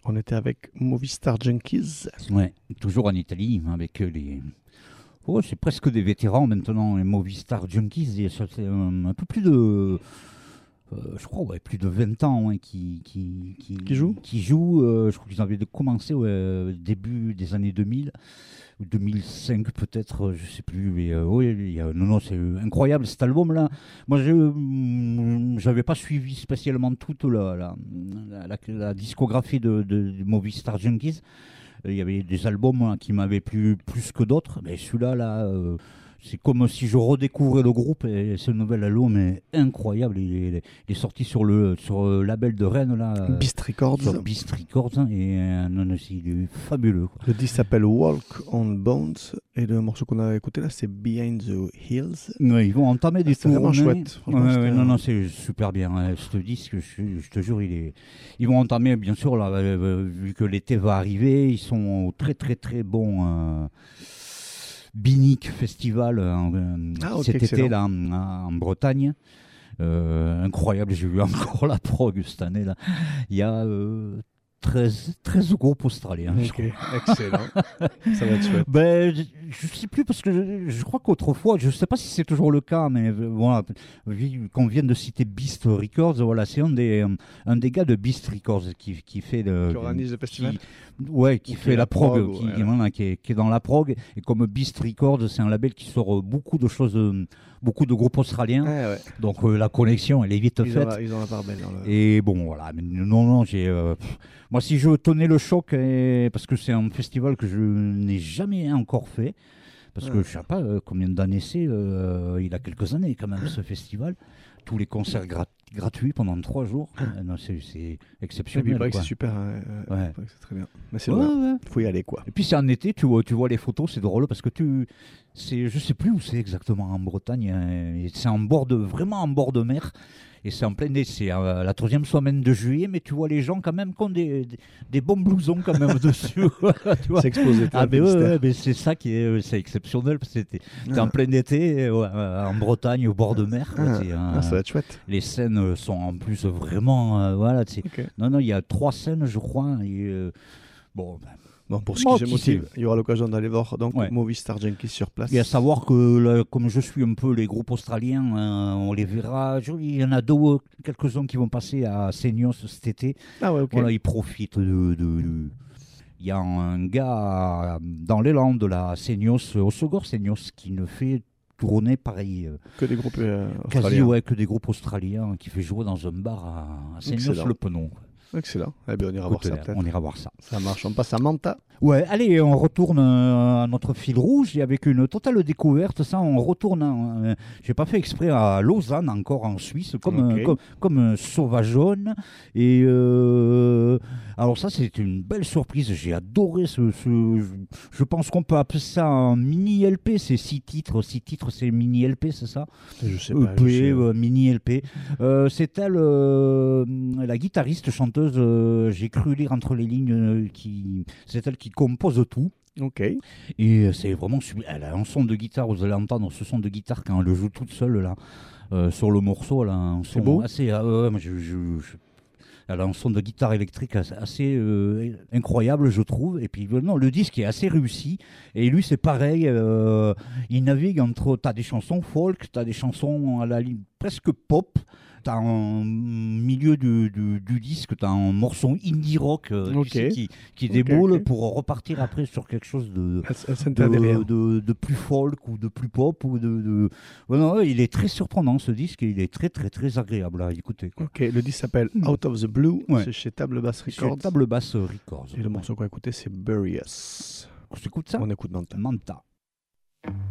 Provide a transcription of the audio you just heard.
On était avec Movistar Junkies. Ouais, toujours en Italie, avec les... Oh, c'est presque des vétérans maintenant, les Movistar Junkies. Ça fait un peu plus de... je crois, plus de 20 ans Qui jouent. Je crois qu'ils avaient commencé au début des années 2000, ou 2005 peut-être, je sais plus. Mais oui, non, c'est incroyable cet album-là. Moi, je n'avais pas suivi spécialement toute la discographie de Movistar Junkies. Il y avait des albums qui m'avaient plu plus que d'autres, mais celui-là, c'est comme si je redécouvrais le groupe, et ce nouvel album est incroyable. Il est sorti sur le label de Rennes, là, Beast Records. sur Beast Records, et il est fabuleux, quoi. Le disque s'appelle Walk on Bones, et le morceau qu'on a écouté là, c'est Behind the Hills. Ouais, ils vont entamer des C'est vraiment tournées. chouette. Franchement, Non, c'est super bien. Ce disque, je te jure, ils vont entamer, bien sûr, là, vu que l'été va arriver, ils sont au très très très bon Binic Festival cet excellent. été là, en Bretagne. Incroyable, j'ai vu encore la prog cette année là. Il y a 13 groupes australiens. Ok, excellent. Ça va être chouette. Ben, je sais plus parce que je crois qu'autrefois, je sais pas si c'est toujours le cas, mais voilà, vu qu'on vient de citer Beast Records, voilà, c'est un des gars de Beast Records qui fait Qui organise le festival. qui fait la prog, qui est dans la prog. Et comme Beast Records, c'est un label qui sort beaucoup de choses, beaucoup de groupes australiens. Ouais. Donc la connexion, elle est vite faite. Ils ont la part belle. Et bon, voilà. Mais non, moi, si je tenais le choc, parce que c'est un festival que je n'ai jamais encore fait, parce que je ne sais pas combien d'années c'est, il a quelques années quand même, ce festival. Tous les concerts gratuits pendant 3 jours. Non, c'est exceptionnel. Il paraît que quoi. c'est super. Ouais. C'est très bien. Mais c'est vrai. Faut y aller, quoi. Et puis c'est en été, tu vois les photos, c'est drôle parce que je sais plus où c'est exactement en Bretagne. C'est vraiment en bord de mer. Et c'est en plein été, c'est la 3e semaine de juillet, mais tu vois les gens quand même qui ont des bons blousons quand même dessus. Tu vois. C'est explosé. Mais c'est ça c'est exceptionnel, parce que t'es en plein été, en Bretagne, au bord de mer. Ça va être chouette. Les scènes sont en plus vraiment... Okay. Non, il y a 3 scènes, je crois. Et, bon, pour ce qui se motive, il y aura l'occasion d'aller voir Movistar Junkies sur place. Et à savoir que, là, comme je suis un peu les groupes australiens, on les verra. Il y en a quelques-uns qui vont passer à Seignos cet été. Ah ouais, ok. Voilà, ils profitent Il y a un gars dans les Landes de la Seignos, au Sogor Seignos, qui ne fait tourner pareil. Que des groupes australiens. Que des groupes australiens, qui fait jouer dans un bar à Seignos-le-Penon. Excellent. Eh bien, on ira voir ça peut-être. On ira voir ça. Ça marche. On passe à Manta. Ouais, allez, on retourne à notre fil rouge et avec une totale découverte. Ça, on retourne. J'ai pas fait exprès à Lausanne, encore en Suisse, comme Sauvageonne. Et alors ça, c'est une belle surprise. J'ai adoré je pense qu'on peut appeler ça un mini LP. C'est 6 titres. 6 titres, c'est mini LP, c'est ça? Je sais pas. Mini LP. C'est elle, la guitariste chanteuse. J'ai cru lire entre les lignes c'est elle qui compose tout. Ok. Et c'est vraiment super. Elle a un son de guitare, vous allez entendre ce son de guitare quand elle le joue toute seule là, sur le morceau. Elle a un son beau. assez. Elle a un son de guitare électrique assez incroyable, je trouve. Et puis le disque est assez réussi. Et lui, c'est pareil. Il navigue entre. T'as des chansons folk, t'as des chansons à la ligne presque pop. T'as un milieu du disque, t'as un morceau indie rock qui déboule pour repartir après sur quelque chose de plus folk ou de plus pop. Non, il est très surprenant ce disque et il est très très très agréable à écouter. Quoi. Ok, le disque s'appelle Out of the Blue, c'est chez Table Bass Records. Table Bass Records. Et le morceau qu'on a écouté, c'est Bury Us. On écoute ça. On écoute Manta.